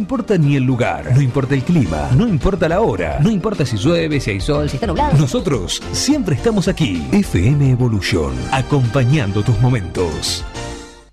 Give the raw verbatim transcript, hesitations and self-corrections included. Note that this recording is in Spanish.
importa ni el lugar, no importa el clima, no importa la hora, no importa si llueve, si hay sol, si está nublado. Nosotros siempre estamos aquí. F M Evolution, acompañando tus momentos.